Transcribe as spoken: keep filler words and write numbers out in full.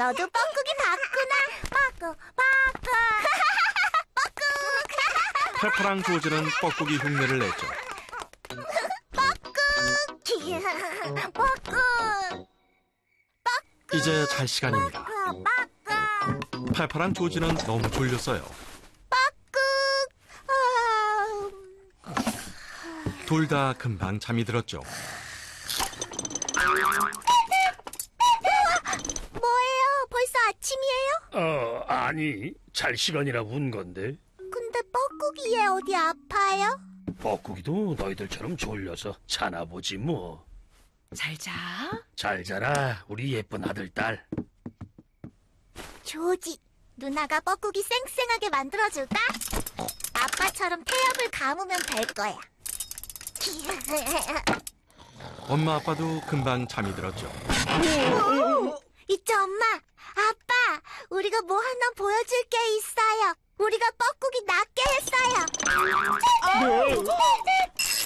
너도 뻐꾸기 봤구나. 뻐꾸, 뻐꾸. 뻐꾸. 페퍼랑 조지는 뻐꾸기 흉내를 냈죠. 뻐꾸. 뻐꾸. 이제 잘 시간입니다. 뻐꾸. 페퍼랑 조지는 너무 졸렸어요. 둘 다 금방 잠이 들었죠. 뭐예요? 벌써 아침이에요? 어, 아니, 잘 시간이라 운 건데. 근데 뻐꾸기 얘 어디 아파요? 뻐꾸기도 너희들처럼 졸려서 자나 보지 뭐. 잘 자. 잘 자라, 우리 예쁜 아들딸. 조지, 누나가 뻐꾸기 쌩쌩하게 만들어줄까? 아빠처럼 태엽을 감으면 될 거야. 엄마 아빠도 금방 잠이 들었죠. 있죠, 엄마. 아빠, 우리가 뭐 하나 보여줄 게 있어요. 우리가 뻐꾸기 낫게 했어요.